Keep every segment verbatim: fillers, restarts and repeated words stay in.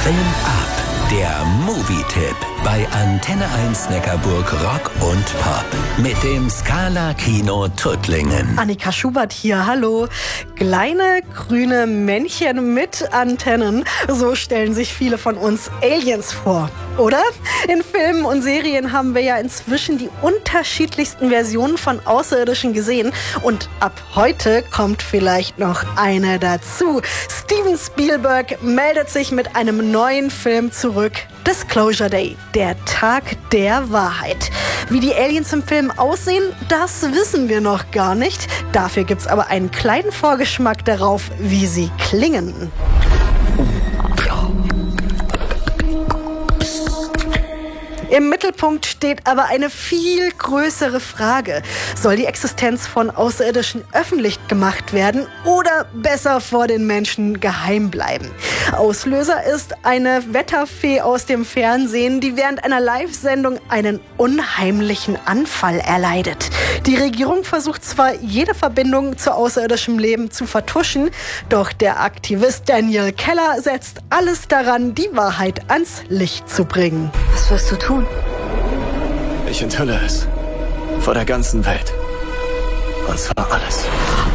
Film ab, der Movie-Tipp bei Antenne eins Neckarburg Rock und Pop mit dem Scala Kino Tuttlingen. Annika Schubert hier, hallo. Kleine grüne Männchen mit Antennen, so stellen sich viele von uns Aliens vor, oder? In Filmen und Serien haben wir ja inzwischen die unterschiedlichsten Versionen von Außerirdischen gesehen und ab heute kommt vielleicht noch eine dazu. Steven Spielberg meldet sich mit einem neuen Film zurück. Disclosure Day, der Tag der Wahrheit. Wie die Aliens im Film aussehen, das wissen wir noch gar nicht. Dafür gibt's aber einen kleinen Vorgeschmack darauf, wie sie klingen. Im Mittelpunkt steht aber eine viel größere Frage. Soll die Existenz von Außerirdischen öffentlich gemacht werden oder besser vor den Menschen geheim bleiben? Auslöser ist eine Wetterfee aus dem Fernsehen, die während einer Live-Sendung einen unheimlichen Anfall erleidet. Die Regierung versucht zwar, jede Verbindung zu außerirdischem Leben zu vertuschen, doch der Aktivist Daniel Keller setzt alles daran, die Wahrheit ans Licht zu bringen. Was wirst du tun? Ich enthülle es. Vor der ganzen Welt. Und zwar alles.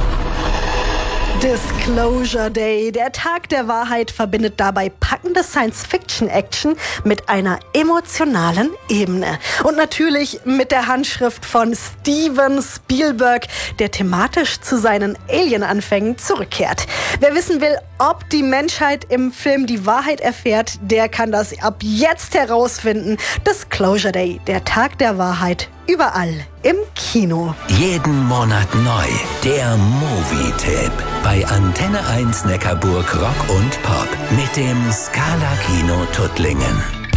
Disclosure Day, der Tag der Wahrheit, verbindet dabei packende Science-Fiction-Action mit einer emotionalen Ebene. Und natürlich mit der Handschrift von Steven Spielberg, der thematisch zu seinen Alien-Anfängen zurückkehrt. Wer wissen will, ob die Menschheit im Film die Wahrheit erfährt, der kann das ab jetzt herausfinden. Disclosure Day, der Tag der Wahrheit, überall im Kino. Jeden Monat neu, der Movie-Tipp bei Antenne eins Neckarburg Rock und Pop mit dem Scala Kino Tuttlingen.